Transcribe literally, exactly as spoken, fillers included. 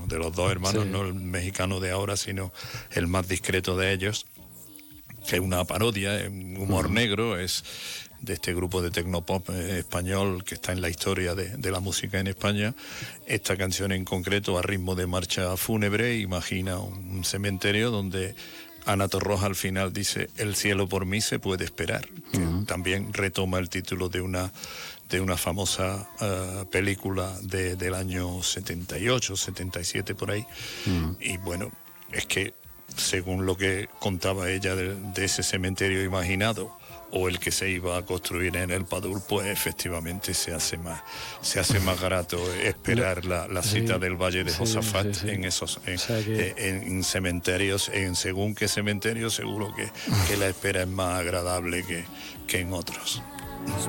de los dos hermanos, Sí. no el mexicano de ahora, sino el más discreto de ellos, que es una parodia, es un humor uh-huh. negro, es de este grupo de tecnopop eh, español que está en la historia de, de la música en España. Esta canción en concreto, a ritmo de marcha fúnebre, imagina un cementerio donde Ana Torroja al final dice: el cielo por mí se puede esperar, que uh-huh. también retoma el título de una de una famosa uh, película de, del año setenta y ocho, setenta y siete por ahí. Uh-huh. Y bueno, es que según lo que contaba ella de, de ese cementerio imaginado o el que se iba a construir en el Padul, pues efectivamente se hace más se hace más grato esperar la, la cita sí, del Valle de Josafat sí, sí, sí. en esos en, o sea que... en, en cementerios, en según qué cementerio seguro que, que la espera es más agradable que, que en otros.